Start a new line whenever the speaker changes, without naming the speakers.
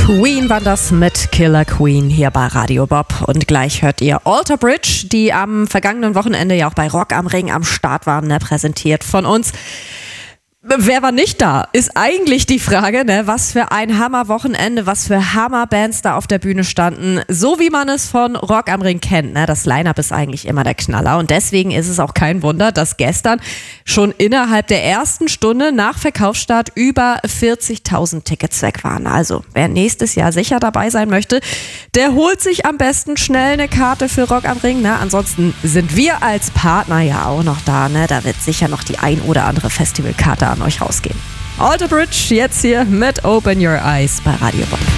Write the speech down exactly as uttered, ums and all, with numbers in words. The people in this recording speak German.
Queen war das mit Killer Queen hier bei Radio Bob. Und gleich hört ihr Alter Bridge, die am vergangenen Wochenende ja auch bei Rock am Ring am Start waren, ne, präsentiert von uns. Wer war nicht da, ist eigentlich die Frage, ne? Was für ein Hammer-Wochenende, was für Hammer-Bands da auf der Bühne standen, so wie man es von Rock am Ring kennt, ne? Das Line-Up ist eigentlich immer der Knaller und deswegen ist es auch kein Wunder, dass gestern schon innerhalb der ersten Stunde nach Verkaufsstart über vierzigtausend Tickets weg waren. Also, wer nächstes Jahr sicher dabei sein möchte, der holt sich am besten schnell eine Karte für Rock am Ring, ne? Ansonsten sind wir als Partner ja auch noch da, ne? Da wird sicher noch die ein oder andere Festivalkarte an euch rausgehen. Alter Bridge jetzt hier mit Open Your Eyes bei Radio Bob.